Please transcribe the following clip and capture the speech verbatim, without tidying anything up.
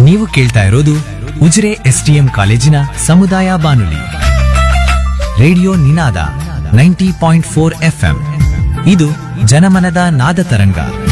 ನೀವು ಕೇಳ್ತಾ ಇರೋದು ಉಜಿರೆ ಎಸ್ಟಿಎಂ ಕಾಲೇಜಿನ ಸಮುದಾಯ ಬಾನುಲಿ ರೇಡಿಯೋ ನಿನಾದ ನೈಂಟಿ ಪಾಯಿಂಟ್ ಫೋರ್ ಎಫ್ಎಂ. ಇದು ಜನಮನದ ನಾದ ತರಂಗ.